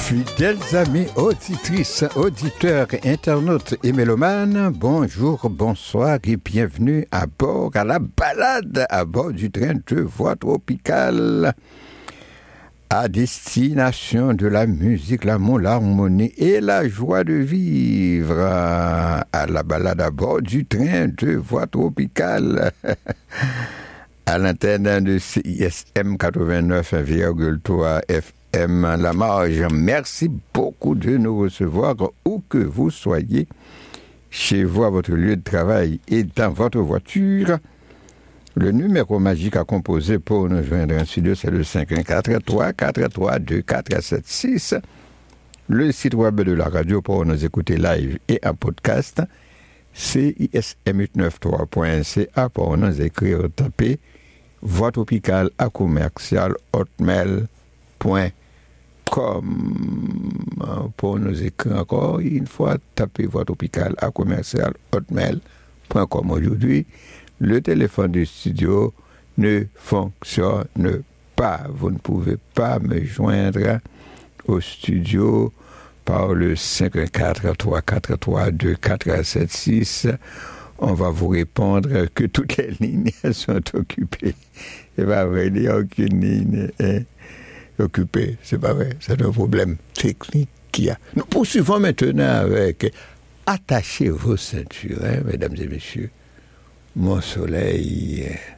Fidèles amis, auditrices, auditeurs, internautes et mélomanes, bonjour, bonsoir et bienvenue à bord, à la balade, à bord du train de voix tropicale, à destination de la musique, l'amour, l'harmonie et la joie de vivre, à la balade à bord du train de voix tropicale. À l'antenne de CISM 89,3 FM La Marge. Merci beaucoup de nous recevoir où que vous soyez, chez vous, à votre lieu de travail et dans votre voiture. Le numéro magique à composer pour nous joindre en studio, c'est le 5143-432-476. Le site web de la radio pour nous écouter live et en podcast, CISM893.ca pour nous écrire, taper voix tropicale à commercial hotmail.com. Pour nous écrire encore une fois, tapez voix tropicale à commercial hotmail.com. Aujourd'hui, le téléphone du studio ne fonctionne pas. Vous ne pouvez pas me joindre au studio par le 514-343-2476. On va vous répondre que toutes les lignes sont occupées. C'est pas vrai, il n'y a aucune ligne occupée. C'est pas vrai, c'est un problème technique qu'il y a. Nous poursuivons maintenant avec attachez vos ceintures, mesdames et messieurs. Mon soleil